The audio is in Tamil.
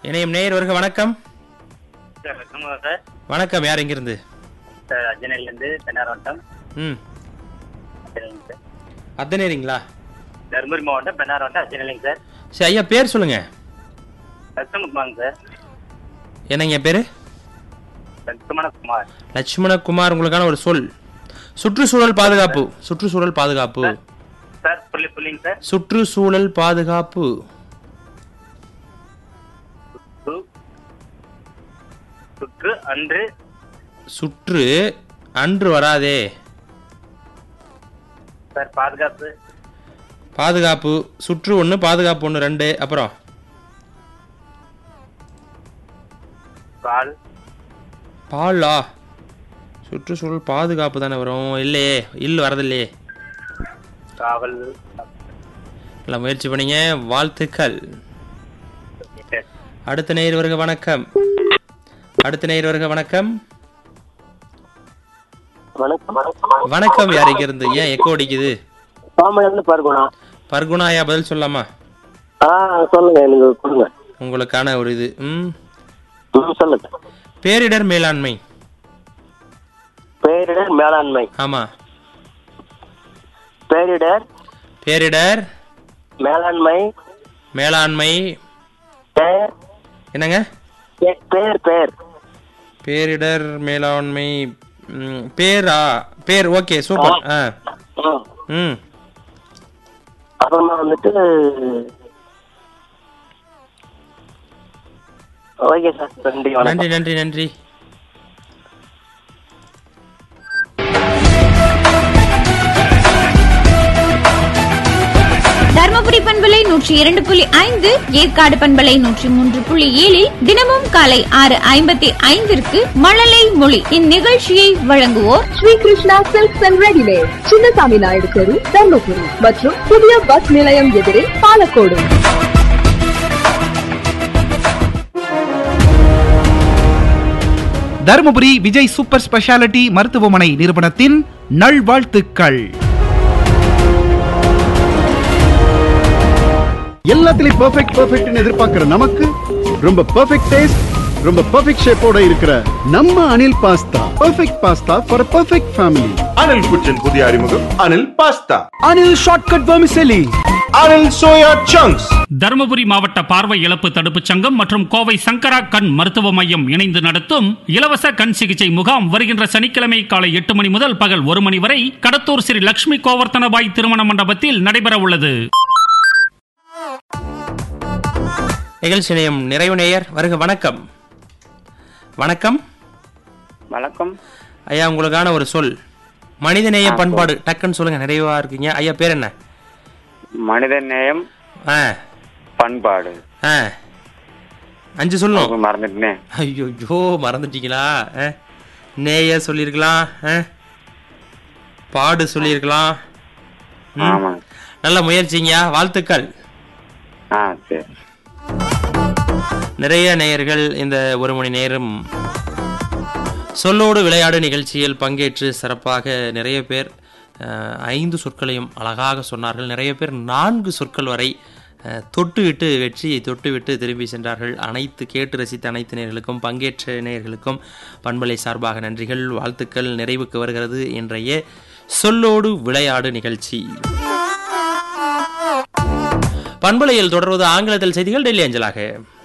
இணையம் நேயர் வருக வணக்கம். சார் வணக்கம் சார். வணக்கம், யார் எங்கிருந்து? சார் அஜனையிலேருந்து தென்னார் வட்டம். சார் அத்தனேரிங்களா? தருமபுரி மாவட்டம் பெண்ணார் வட்டம் அஜனைலிங்க சார். சரி ஐயா, பேர் சொல்லுங்க. லட்சுமணகுமார் சார். என்னங்க பேரு? லட்சுமணகுமார். லட்சுமணகுமார், உங்களுக்கான ஒரு சொல் சுற்றுச்சூழல் பாதுகாப்பு. சுற்றுச்சூழல் பாதுகாப்பு சார் புள்ளிங்க சார். சுற்றுச்சூழல் பாதுகாப்பு. சுற்று அன்று. சுற்று அன்று வராதே சார். பாதுகாப்பு. பாதுகாப்பு. சுற்று ஒன்று, பாதுகாப்பு ஒன்று, ரெண்டு. அப்புறம் பால். பாலா? சுற்றுச்சூழல் பாதுகாப்பு தானே வரும். இல்லையே, இல்லு வரதில்லையே. காவல். நல்லா முயற்சி பண்ணீங்க, வாழ்த்துக்கள். அடுத்த நேயர் வருக வணக்கம். அடுத்த நேயர் வருக வணக்கம். வணக்கம், யார் இங்க இருந்து? ஏன் எக்கோ அடிக்குது? பர்குணா. பர்குணா ஐயா, பதில் சொல்லலாமா? சொல்லுங்க, நீங்க கொடுங்க. உங்களுக்கான ஒரு இது சொல்லுங்க. பேரிடர் மேலாண்மை. பேரிடர் மேலாண்மை. ஆமா, பேரிடர் பேரிடர் மேலாண்மை. மேலாண்மை. என்னங்க? பேர் பேர் பேரிடர் மேலாண்மை. பேரா? பேர். Okay, super. அப்புறமா வந்துட்டு ஓகே சார். நன்றி நன்றி நன்றி. தர்மபுரி பண்பலை 102.5, ஏற்காடு பண்பலை 103.7 தினமும் காலை 6:55 மழலை மொழி. இந்நிகழ்ச்சியை வழங்குவோர் Sri Krishna silks and readymade, Chinnasamy Naidu தெரு, தர்மபுரி மற்றும் புதிய பஸ் நிலையம் எதிரே பாலக்கோடு. தருமபுரி விஜய் சூப்பர் ஸ்பெஷாலிட்டி மருத்துவமனை நிறுவனத்தின் நல்வாழ்த்துக்கள். எல்லாத்துலயும் பெர்ஃபெக்ட்னு எதிர்பார்க்கிற நமக்கு ரொம்ப பெர்ஃபெக்ட் டேஸ்ட், ரொம்ப பெர்ஃபெக்ட் ஷேப்போட இருக்கிற நம்ம Anil pasta. Perfect pasta for perfect family. Anil குச்சின் புதிய அறிமுகம் Anil pasta. Anil shortcut vermicelli. Anil soya chunks. Dharmapuri மாவட்ட பார்வை இழப்பு தடுப்பு சங்கம் மற்றும் கோவை சங்கரா கண் மருத்துவ மையம் இணைந்து நடத்தும் இலவச கண் சிகிச்சை முகாம் வருகின்ற சனிக்கிழமை காலை 8 மணி முதல் பகல் 1 மணி வரை கடத்தூர் ஸ்ரீ லட்சுமி கோவர்த்தனபாய் திருமண மண்டபத்தில் நடைபெற உள்ளது. நிகழ்ச்சி நிலையம் நிறைவு நேயர் வருக வணக்கம். வணக்கம். வணக்கம் ஐயா, உங்களுக்கான ஒரு சொல் மனிதநேய பண்பாடு. டக்குன்னு சொல்லுங்க, நிறைவா இருக்கீங்க. ஐயா, பேர் என்ன? மனிதநேயம் பண்பாடு. 5 சொல்லணும். மறந்துட்டேன். ஐயோ, மறந்துட்டீங்களா? நேய சொல்லியிருக்கலாம், பாடு சொல்லியிருக்கலாம். நல்ல முயற்சிங்க, வாழ்த்துக்கள். சரி. நிறைய நேயர்கள் இந்த 1 மணி நேரம் சொல்லோடு விளையாடு நிகழ்ச்சியில் பங்கேற்று சிறப்பாக நிறைய பேர் 5 சொற்களையும் அழகாக சொன்னார்கள். நிறைய பேர் 4 சொற்கள் வரை தொட்டுவிட்டு வெற்றியை தொட்டுவிட்டு திரும்பி சென்றார்கள். அனைத்து கேட்டு ரசித்த அனைத்து நேயர்களுக்கும் பங்கேற்ற நேயர்களுக்கும் பண்பலை சார்பாக நன்றிகள், வாழ்த்துக்கள். நிறைவுக்கு வருகிறது இன்றைய சொல்லோடு விளையாடு நிகழ்ச்சி. பண்பலையில் தொடர்வது ஆங்கிலத்தில் செய்திகள் டெல்லி அஞ்சலாக.